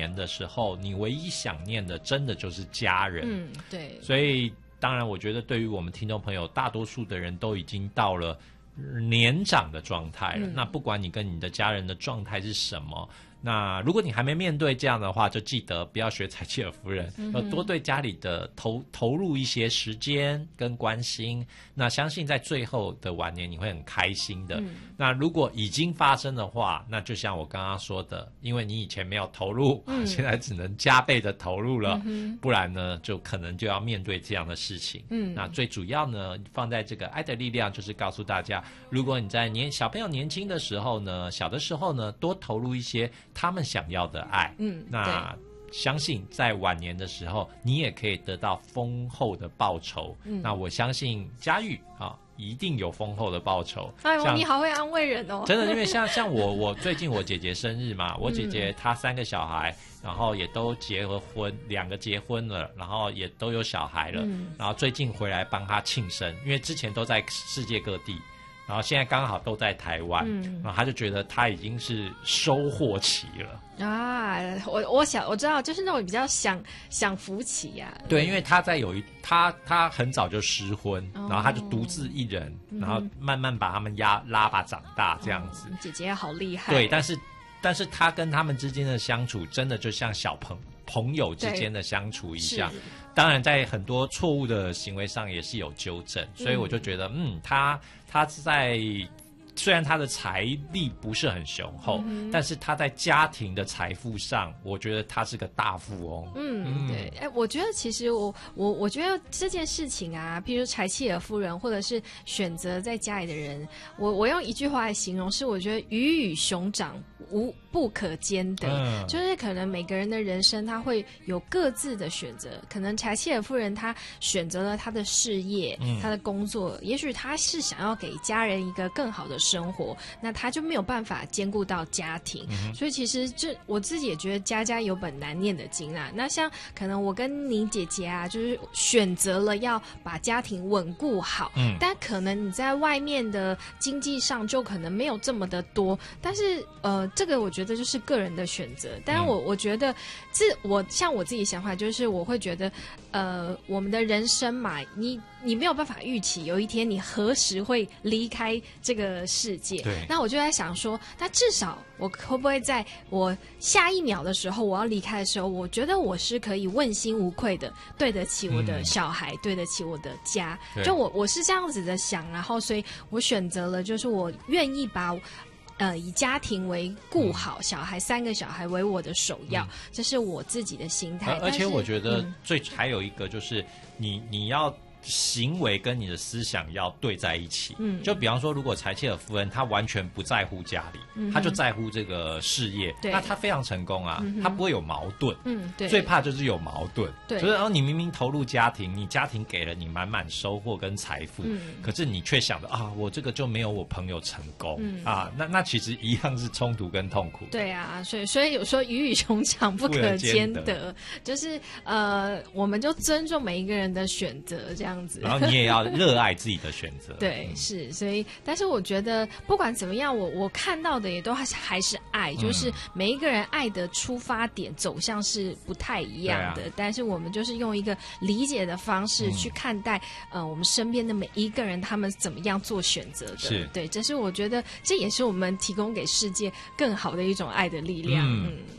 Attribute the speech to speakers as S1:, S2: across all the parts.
S1: 年的时候，你唯一想念的真的就是家人。
S2: 对。
S1: 所以当然我觉得对于我们听众朋友，大多数的人都已经到了年长的状态了。那不管你跟你的家人的状态是什么，那如果你还没面对这样的话，就记得不要学柴契尔夫人，要多对家里的投入一些时间跟关心。那相信在最后的晚年你会很开心的。那如果已经发生的话，那就像我刚刚说的，因为你以前没有投入，现在只能加倍的投入了，不然呢就可能就要面对这样的事情。那最主要呢放在这个爱的力量，就是告诉大家，如果你在小朋友年轻的时候呢，小的时候呢，多投入一些他们想要的爱，那相信在晚年的时候，你也可以得到丰厚的报酬。那我相信佳玉一定有丰厚的报酬。
S2: 哎呦，你好会安慰人哦！
S1: 真的，因为像我最近我姐姐生日嘛，我姐姐她3个小孩，然后也都结了婚，2个结婚了，然后也都有小孩了，然后最近回来帮她庆生，因为之前都在世界各地。然后现在刚好都在台湾，然后他就觉得他已经是收获期了
S2: 啊！我知道，就是那种比较享福期啊。
S1: 对，因为他他很早就失婚，然后他就独自一人，然后慢慢把他们拉拔长大这样子。
S2: 姐姐好厉害。
S1: 对，但是他跟他们之间的相处，真的就像小朋友之间的相处一样。当然，在很多错误的行为上也是有纠正，所以我就觉得，他在虽然他的财力不是很雄厚，但是他在家庭的财富上，我觉得他是个大富翁。
S2: 对，我觉得其实我觉得这件事情啊，比如柴契尔夫人，或者是选择在家里的人，我用一句话来形容，是我觉得鱼与熊掌不可兼得，就是可能每个人的人生他会有各自的选择，可能柴契尔夫人她选择了她的事业，她的工作，也许她是想要给家人一个更好的生活，那她就没有办法兼顾到家庭，所以其实我自己也觉得家家有本难念的经啊。那像可能我跟你姐姐啊，就是选择了要把家庭稳固好，但可能你在外面的经济上就可能没有这么的多，但是这个我觉得就是个人的选择。但是我觉得像我自己想法，就是我会觉得我们的人生嘛，你没有办法预期有一天你何时会离开这个世界。
S1: 对，
S2: 那我就在想说，那至少我会不会在我下一秒的时候，我要离开的时候，我觉得我是可以问心无愧的对得起我的小孩，对得起我的家。就我是这样子的想，然后所以我选择了，就是我愿意把以家庭为顾好，小孩3个小孩为我的首要，这是我自己的心态。
S1: 而且我觉得还有一个就是你要行为跟你的思想要对在一起。就比方说，如果柴契尔夫人她完全不在乎家里，她就在乎这个事业，那她非常成功啊，她不会有矛盾。
S2: 对，
S1: 最怕就是有矛盾。
S2: 对，
S1: 就是你明明投入家庭，你家庭给了你满满收获跟财富，可是你却想着我这个就没有我朋友成功那其实一样是冲突跟痛苦。
S2: 对啊，所以有时候鱼与熊掌不可兼得，就是我们就尊重每一个人的选择，这样子。
S1: 然后你也要热爱自己的选择。
S2: 对，是，所以，但是我觉得不管怎么样，我看到的也都还是爱，就是每一个人爱的出发点走向是不太一样的，但是我们就是用一个理解的方式去看待我们身边的每一个人，他们怎么样做选择的。
S1: 是，
S2: 对，这是我觉得这也是我们提供给世界更好的一种爱的力量。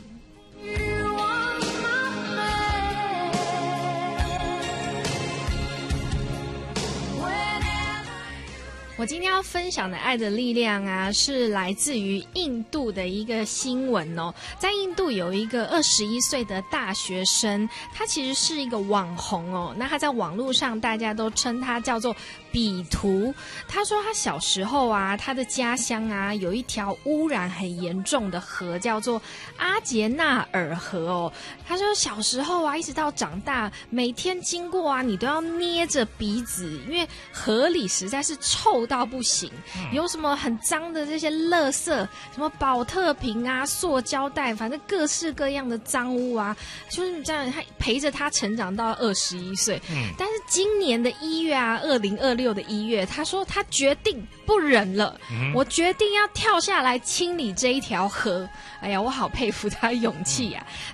S2: 我今天要分享的爱的力量啊，是来自于印度的一个新闻哦。在印度有一个21岁的大学生，他其实是一个网红哦。那他在网络上大家都称他叫做比图。他说他小时候啊，他的家乡啊有一条污染很严重的河，叫做阿杰纳尔河哦。他说小时候啊，一直到长大，每天经过啊，你都要捏着鼻子，因为河里实在是臭到不行，有什么很脏的这些垃圾，什么保特瓶啊、塑胶袋，反正各式各样的脏污啊，就是这样陪着他成长到21岁。但是今年的1月啊，2026的1月，他说他决定不忍了，我决定要跳下来清理这一条河。哎呀，我好佩服他的勇气啊！